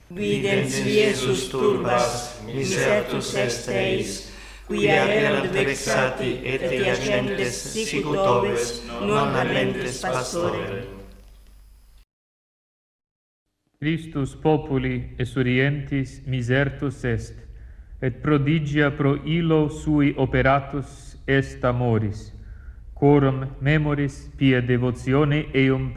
Videns Iesus turbas, misertus est eis, quia erat vexati et agentes sicut oves non habentes pastorem. Christus populi esurientis misertus est, et prodigia pro illo sui operatus est amoris, quorum memoris pia devotione eum